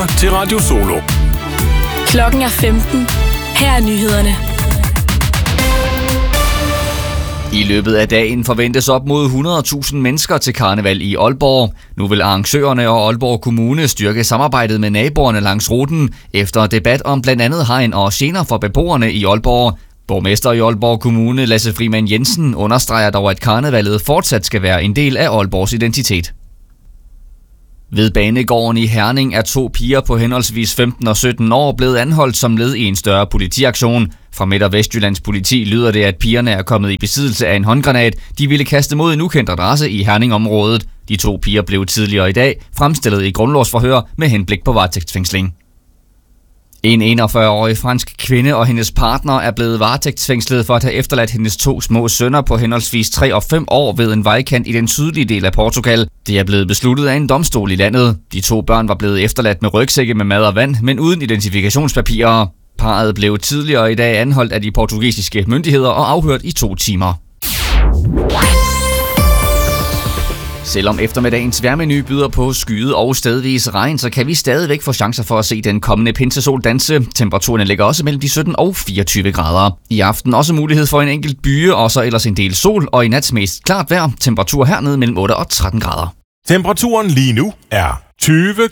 lytter til Radio Solo. Klokken er 15. Her er nyhederne. I løbet af dagen forventes op mod 100.000 mennesker til karneval i Aalborg. Nu vil arrangørerne og Aalborg Kommune styrke samarbejdet med naboerne langs ruten, efter debat om blandt andet hegn og gener for beboerne i Aalborg. Borgmester i Aalborg Kommune, Lasse Frimann Jensen, understreger dog, at karnevalet fortsat skal være en del af Aalborgs identitet. Ved banegården i Herning er 2 piger på henholdsvis 15 og 17 år blevet anholdt som led i en større politiaktion. Fra Midt- og Vestjyllands politi lyder det, at pigerne er kommet i besiddelse af en håndgranat, de ville kaste mod en ukendt adresse i Herning-området. De 2 piger blev tidligere i dag fremstillet i grundlovsforhør med henblik på varetægtsfængsling. En 41-årig fransk kvinde og hendes partner er blevet varetægtsfængslet for at have efterladt hendes 2 små sønner på henholdsvis 3 og 5 år ved en vejkant i den sydlige del af Portugal. Det er blevet besluttet af en domstol i landet. De 2 børn var blevet efterladt med rygsække med mad og vand, men uden identifikationspapirer. Parret blev tidligere i dag anholdt af de portugisiske myndigheder og afhørt i 2 timer. Selvom eftermiddagens vejrmenu byder på skyet og stedvis regn, så kan vi stadigvæk få chancer for at se den kommende pinsesol danse. Temperaturen ligger også mellem de 17 og 24 grader. I aften også mulighed for en enkelt bye, og så ellers en del sol, og i nat mest klart vejr. Temperatur hernede mellem 8 og 13 grader. Temperaturen lige nu er 20